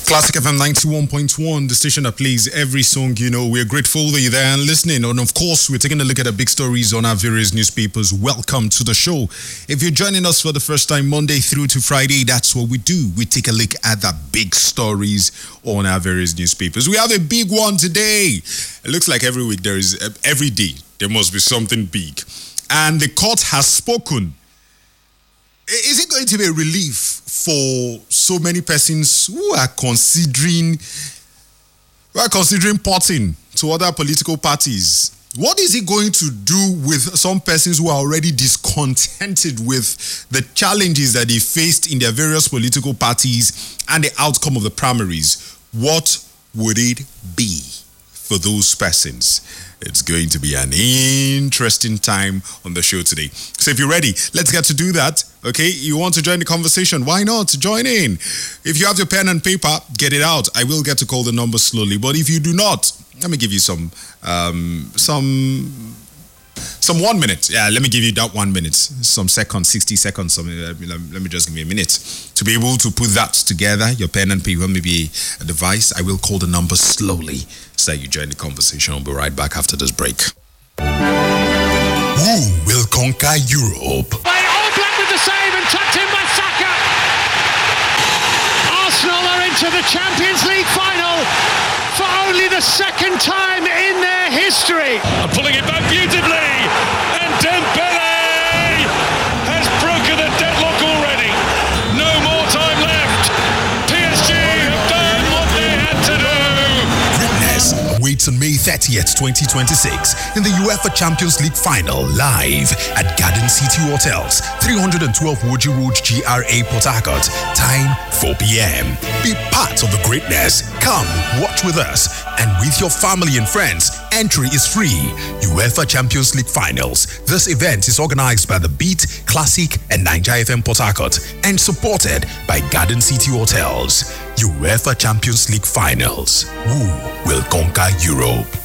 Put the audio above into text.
Classic FM 91.1, the station that plays every song you know. We're grateful that you're there and listening. And of course, we're taking a look at the big stories on our various newspapers. Welcome to the show. If you're joining us for the first time, Monday through to Friday, that's what we do. We take a look at the big stories on our various newspapers. We have a big one today. It looks like every week every day, there must be something big. And the court has spoken. Is it going to be a relief for so many persons who are considering porting to other political parties? What is it going to do with some persons who are already discontented with the challenges that they faced in their various political parties and the outcome of the primaries? What would it be for those persons? It's going to be an interesting time on the show today. So if you're ready, let's get to do that. Okay, you want to join the conversation? Why not? Join in. If you have your pen and paper, get it out. I will get to call the number slowly. But if you do not, let me give you some 1 minute. Yeah, let me give you that 1 minute. Some seconds, 60 seconds. Let me just give me a minute to be able to put that together. Your pen and paper, maybe a device. I will call the number slowly so you join the conversation. I'll be right back after this break. Who will conquer Europe? All Black with the save and tucked in by Saka. Arsenal are into the Champions League final for only the second time in their history. Pulling it back beautifully, and Dembele has broken the deadlock already. No more time left. PSG have done what they had to do. Greatness awaits on May 30th, 2026 in the UEFA Champions League final live at Garden City Hotels, 312 Woji Road, GRA, Port Harcourt. Time 4 p.m. Be part of the greatness. Come watch with us and with your family and friends. Entry is free. UEFA Champions League Finals. This event is organized by The Beat, Classic, and Nigeria FM Port Harcourt and supported by Garden City Hotels. UEFA Champions League Finals. Who will conquer Europe?